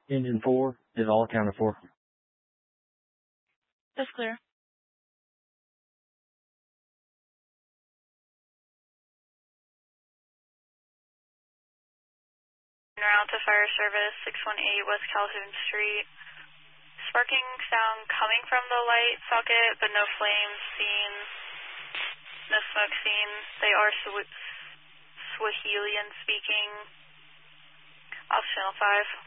Engine 4 is all accounted for. That's clear. Route to Fire Service, 618 West Calhoun Street. Sparking sound coming from the light socket, but no flames seen, no smoke seen. They are Swahilian speaking. Off channel 5.